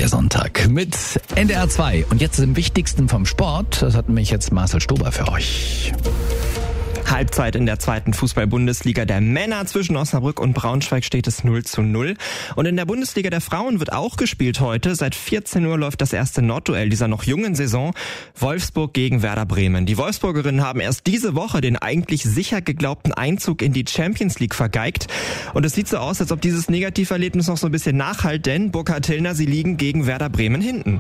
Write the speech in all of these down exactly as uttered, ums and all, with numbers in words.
Der Sonntag mit N D R zwei. Und jetzt im Wichtigsten vom Sport, das hat nämlich jetzt Marcel Stober für euch. Halbzeit in der zweiten Fußball-Bundesliga der Männer. Zwischen Osnabrück und Braunschweig steht es null zu null. Und in der Bundesliga der Frauen wird auch gespielt heute. Seit vierzehn Uhr läuft das erste Nordduell dieser noch jungen Saison. Wolfsburg gegen Werder Bremen. Die Wolfsburgerinnen haben erst diese Woche den eigentlich sicher geglaubten Einzug in die Champions League vergeigt. Und es sieht so aus, als ob dieses Negativerlebnis noch so ein bisschen nachhalt, denn Burkhard Hillner, sie liegen gegen Werder Bremen hinten.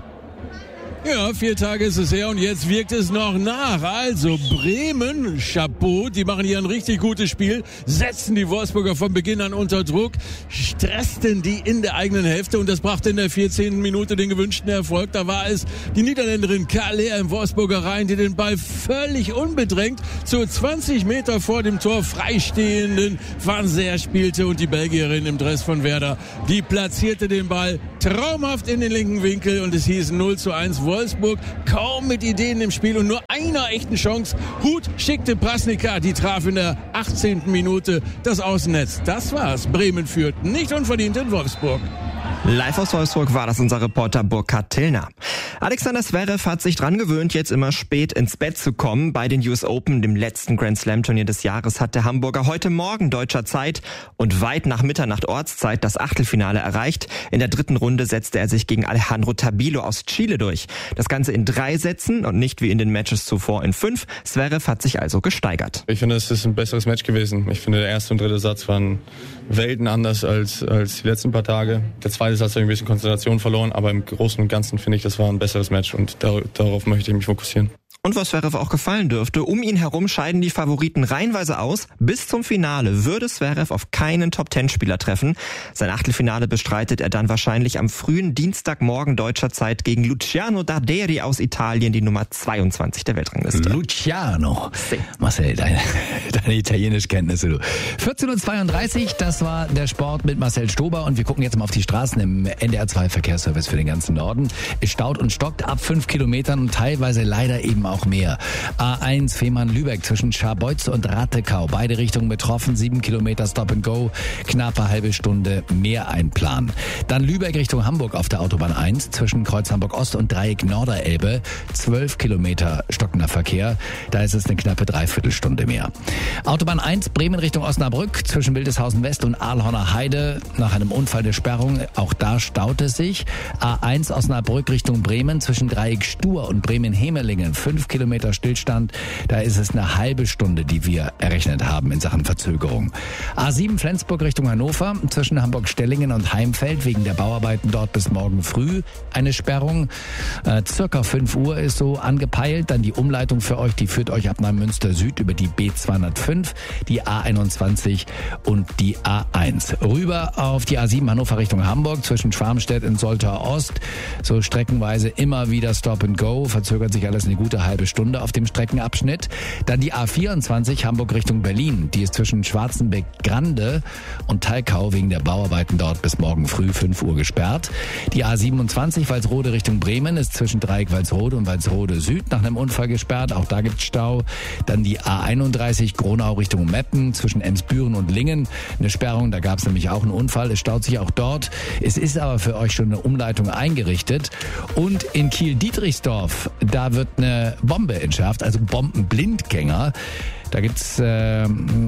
Ja, vier Tage ist es her und jetzt wirkt es noch nach. Also Bremen, Chapeau, die machen hier ein richtig gutes Spiel, setzen die Wolfsburger von Beginn an unter Druck, stressten die in der eigenen Hälfte und das brachte in der vierzehnten Minute den gewünschten Erfolg. Da war es die Niederländerin Calais im Wolfsburger Reihen, die den Ball völlig unbedrängt zu zwanzig Meter vor dem Tor freistehenden Van Seer spielte und die Belgierin im Dress von Werder, die platzierte den Ball traumhaft in den linken Winkel und es hieß null zu eins Wolfsburg, kaum mit Ideen im Spiel und nur einer echten Chance. Hut schickte Prasnica, die traf in der achtzehnten Minute das Außennetz. Das war's. Bremen führt nicht unverdient in Wolfsburg. Live aus Wolfsburg war das unser Reporter Burkhard Tillner. Alexander Zverev hat sich dran gewöhnt, jetzt immer spät ins Bett zu kommen. Bei den U S Open, dem letzten Grand Slam Turnier des Jahres, hat der Hamburger heute Morgen deutscher Zeit und weit nach Mitternacht Ortszeit das Achtelfinale erreicht. In der dritten Runde setzte er sich gegen Alejandro Tabilo aus Chile durch. Das Ganze in drei Sätzen und nicht wie in den Matches zuvor in fünf. Zverev hat sich also gesteigert. Ich finde, es ist ein besseres Match gewesen. Ich finde, der erste und dritte Satz waren Welten anders als, als die letzten paar Tage. Der zweite Satz hat ein bisschen Konzentration verloren, aber im Großen und Ganzen finde ich, das war ein besseres Match und dar- darauf möchte ich mich fokussieren. Und was Zverev auch gefallen dürfte, um ihn herum scheiden die Favoriten reihenweise aus. Bis zum Finale würde Zverev auf keinen Top-Ten-Spieler treffen. Sein Achtelfinale bestreitet er dann wahrscheinlich am frühen Dienstagmorgen deutscher Zeit gegen Luciano Darderi aus Italien, die Nummer zweiundzwanzig der Weltrangliste. Luciano. Marcel, deine, deine Italienischkenntnisse, du. vierzehn Uhr zweiunddreißig, das war der Sport mit Marcel Stober und wir gucken jetzt mal auf die Straßen im N D R zwei Verkehrsservice für den ganzen Norden. Es staut und stockt ab fünf Kilometern und teilweise leider eben auch mehr. A eins Fehmarn-Lübeck zwischen Scharbeutz und Rattekau. Beide Richtungen betroffen. Sieben Kilometer Stop and Go. Knappe halbe Stunde mehr einplanen. Dann Lübeck Richtung Hamburg auf der Autobahn eins zwischen Kreuz Hamburg-Ost und Dreieck Norderelbe. Zwölf Kilometer stockender Verkehr. Da ist es eine knappe Dreiviertelstunde mehr. Autobahn eins Bremen Richtung Osnabrück zwischen Wildeshausen West und Aalhorner Heide. Nach einem Unfall der Sperrung. Auch da staut es sich. A eins Osnabrück Richtung Bremen zwischen Dreieck Stur und Bremen-Hemelingen. Fünf Kilometer Stillstand, da ist es eine halbe Stunde, die wir errechnet haben in Sachen Verzögerung. A sieben Flensburg Richtung Hannover, zwischen Hamburg-Stellingen und Heimfeld, wegen der Bauarbeiten dort bis morgen früh eine Sperrung. Äh, circa fünf Uhr ist so angepeilt. Dann die Umleitung für euch, die führt euch ab Neumünster Süd über die B zweihundertfünf, die A einundzwanzig und die A eins. Rüber auf die A sieben Hannover Richtung Hamburg, zwischen Schwarmstedt und Soltau Ost. So streckenweise immer wieder Stop and Go, verzögert sich alles eine gute halbe Stunde auf dem Streckenabschnitt. Dann die A vierundzwanzig Hamburg Richtung Berlin. Die ist zwischen Schwarzenbeck-Grande und Thalkau wegen der Bauarbeiten dort bis morgen früh fünf Uhr gesperrt. Die A siebenundzwanzig Walsrode Richtung Bremen ist zwischen Dreieck Walsrode und Walsrode Süd nach einem Unfall gesperrt. Auch da gibt's Stau. Dann die A einunddreißig Gronau Richtung Meppen zwischen Emsbüren und Lingen. Eine Sperrung, da gab's nämlich auch einen Unfall. Es staut sich auch dort. Es ist aber für euch schon eine Umleitung eingerichtet. Und in Kiel-Dietrichsdorf, da wird eine Bombe entschärft, also Bombenblindgänger. Da gibt's äh,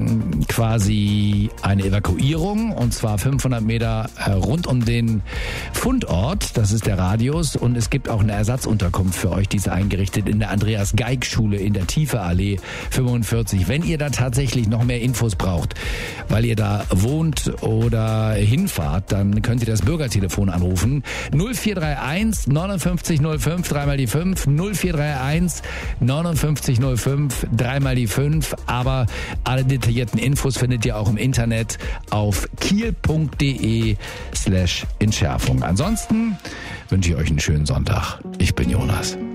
quasi eine Evakuierung und zwar fünfhundert Meter äh, rund um den Fundort. Das ist der Radius und es gibt auch eine Ersatzunterkunft für euch, die ist eingerichtet in der Andreas-Geig-Schule in der Tiefe-Allee fünfundvierzig. Wenn ihr da tatsächlich noch mehr Infos braucht, weil ihr da wohnt oder hinfahrt, dann könnt ihr das Bürgertelefon anrufen. null vier drei eins neunundfünfzig null fünf, dreimal die fünf, null vier drei eins neunundfünfzig null fünf, dreimal die fünf. Aber alle detaillierten Infos findet ihr auch im Internet auf kiel.de slash Entschärfung. Ansonsten wünsche ich euch einen schönen Sonntag. Ich bin Jonas.